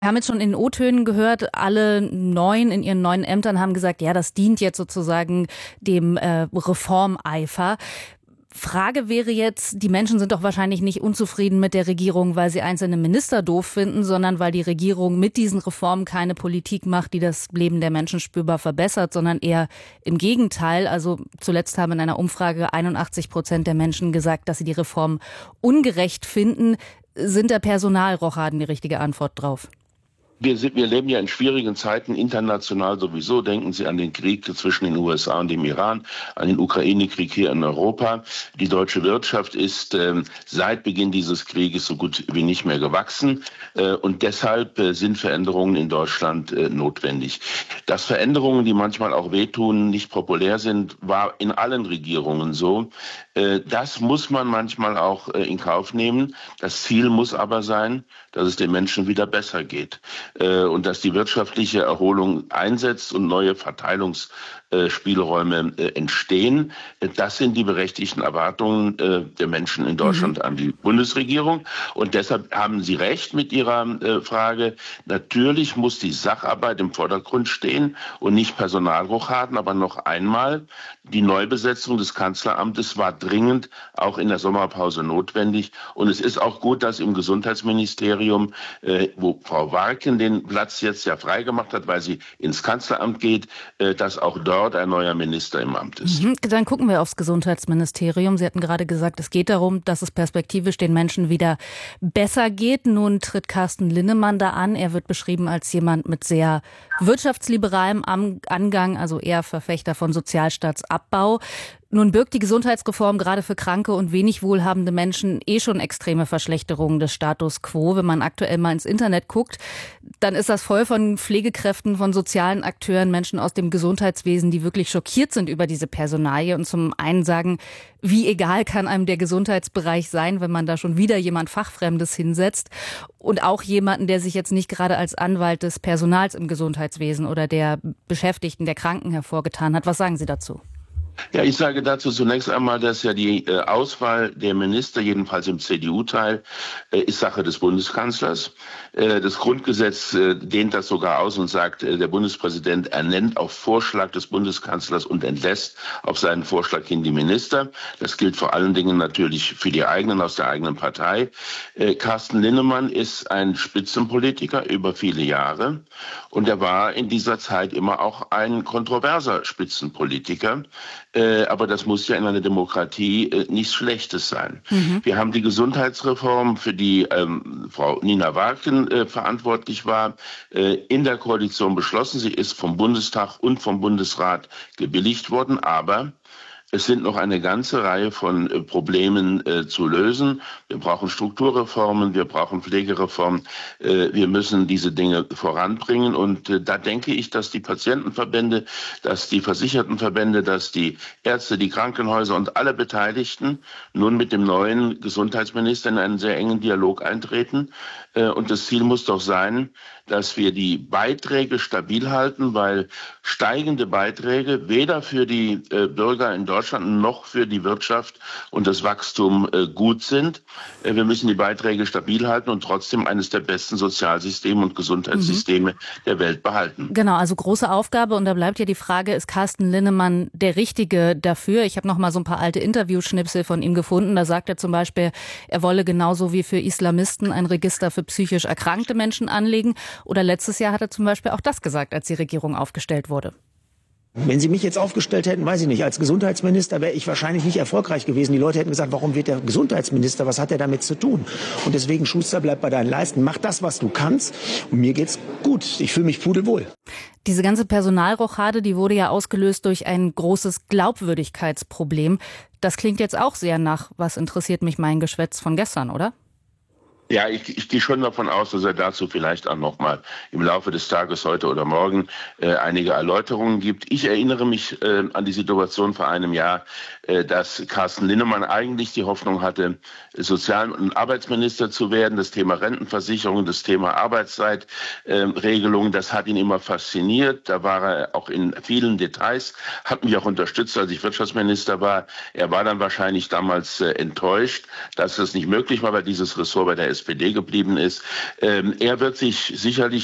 Wir haben jetzt schon in O-Tönen gehört, alle 9 in ihren 9 Ämtern haben gesagt, ja, das dient jetzt sozusagen dem Reformeifer. Frage wäre jetzt, die Menschen sind doch wahrscheinlich nicht unzufrieden mit der Regierung, weil sie einzelne Minister doof finden, sondern weil die Regierung mit diesen Reformen keine Politik macht, die das Leben der Menschen spürbar verbessert, sondern eher im Gegenteil. Also zuletzt haben in einer Umfrage 81% der Menschen gesagt, dass sie die Reform ungerecht finden. Sind da Personalrochaden die richtige Antwort drauf? Wir leben ja in schwierigen Zeiten, international sowieso. Denken Sie an den Krieg zwischen den USA und dem Iran, an den Ukraine-Krieg hier in Europa. Die deutsche Wirtschaft ist seit Beginn dieses Krieges so gut wie nicht mehr gewachsen. Und deshalb sind Veränderungen in Deutschland notwendig. Dass Veränderungen, die manchmal auch wehtun, nicht populär sind, war in allen Regierungen so. Das muss man manchmal auch in Kauf nehmen. Das Ziel muss aber sein, dass es den Menschen wieder besser geht. Und dass die wirtschaftliche Erholung einsetzt und neue Verteilungsspielräume entstehen. Das sind die berechtigten Erwartungen der Menschen in Deutschland an die Bundesregierung. Und deshalb haben Sie recht mit Ihrer Frage. Natürlich muss die Sacharbeit im Vordergrund stehen und nicht Personalrochaden. Aber noch einmal, die Neubesetzung des Kanzleramtes war dringend auch in der Sommerpause notwendig. Und es ist auch gut, dass im Gesundheitsministerium, wo Frau Warken den Platz jetzt ja freigemacht hat, weil sie ins Kanzleramt geht, dass auch dort ein neuer Minister im Amt ist. Dann gucken wir aufs Gesundheitsministerium. Sie hatten gerade gesagt, es geht darum, dass es perspektivisch den Menschen wieder besser geht. Nun tritt Carsten Linnemann da an. Er wird beschrieben als jemand mit sehr wirtschaftsliberalem Angang, also eher Verfechter von Sozialstaatsabbau. Nun birgt die Gesundheitsreform gerade für kranke und wenig wohlhabende Menschen schon extreme Verschlechterungen des Status quo. Wenn man aktuell mal ins Internet guckt, dann ist das voll von Pflegekräften, von sozialen Akteuren, Menschen aus dem Gesundheitswesen, die wirklich schockiert sind über diese Personalie und zum einen sagen, wie egal kann einem der Gesundheitsbereich sein, wenn man da schon wieder jemand Fachfremdes hinsetzt und auch jemanden, der sich jetzt nicht gerade als Anwalt des Personals im Gesundheitswesen oder der Beschäftigten, der Kranken hervorgetan hat. Was sagen Sie dazu? Ja, ich sage dazu zunächst einmal, dass ja die Auswahl der Minister, jedenfalls im CDU-Teil, ist Sache des Bundeskanzlers. Das Grundgesetz dehnt das sogar aus und sagt, der Bundespräsident ernennt auf Vorschlag des Bundeskanzlers und entlässt auf seinen Vorschlag hin die Minister. Das gilt vor allen Dingen natürlich für die eigenen aus der eigenen Partei. Carsten Linnemann ist ein Spitzenpolitiker über viele Jahre und er war in dieser Zeit immer auch ein kontroverser Spitzenpolitiker. Aber das muss ja in einer Demokratie nichts Schlechtes sein. Wir haben die Gesundheitsreform, für die Frau Nina Warken verantwortlich war, in der Koalition beschlossen. Sie ist vom Bundestag und vom Bundesrat gebilligt worden, aber es sind noch eine ganze Reihe von Problemen zu lösen. Wir brauchen Strukturreformen, wir brauchen Pflegereformen. Wir müssen diese Dinge voranbringen. Und da denke ich, dass die Patientenverbände, dass die Versichertenverbände, dass die Ärzte, die Krankenhäuser und alle Beteiligten nun mit dem neuen Gesundheitsminister in einen sehr engen Dialog eintreten. Und das Ziel muss doch sein, dass wir die Beiträge stabil halten, weil steigende Beiträge weder für die Bürger in Deutschland noch für die Wirtschaft und das Wachstum gut sind. Wir müssen die Beiträge stabil halten und trotzdem eines der besten Sozialsysteme und Gesundheitssysteme der Welt behalten. Genau, also große Aufgabe und da bleibt ja die Frage, ist Carsten Linnemann der Richtige dafür? Ich habe noch mal so ein paar alte Interviewschnipsel von ihm gefunden. Da sagt er zum Beispiel, er wolle genauso wie für Islamisten ein Register für psychisch erkrankte Menschen anlegen. Oder letztes Jahr hat er zum Beispiel auch das gesagt, als die Regierung aufgestellt wurde. Wenn Sie mich jetzt aufgestellt hätten, weiß ich nicht, als Gesundheitsminister wäre ich wahrscheinlich nicht erfolgreich gewesen. Die Leute hätten gesagt, warum wird der Gesundheitsminister, was hat er damit zu tun? Und deswegen, Schuster, bleib bei deinen Leisten, mach das, was du kannst und mir geht's gut. Ich fühle mich pudelwohl. Diese ganze Personalrochade, die wurde ja ausgelöst durch ein großes Glaubwürdigkeitsproblem. Das klingt jetzt auch sehr nach, was interessiert mich mein Geschwätz von gestern, oder? Ja, ich gehe schon davon aus, dass er dazu vielleicht auch noch mal im Laufe des Tages heute oder morgen einige Erläuterungen gibt. Ich erinnere mich an die Situation vor einem Jahr, dass Carsten Linnemann eigentlich die Hoffnung hatte, Sozial- und Arbeitsminister zu werden. Das Thema Rentenversicherung, das Thema Arbeitszeitregelung, das hat ihn immer fasziniert. Da war er auch in vielen Details, hat mich auch unterstützt, als ich Wirtschaftsminister war. Er war dann wahrscheinlich damals enttäuscht, dass das nicht möglich war, weil dieses Ressort bei der SPD geblieben ist. Er wird sich sicherlich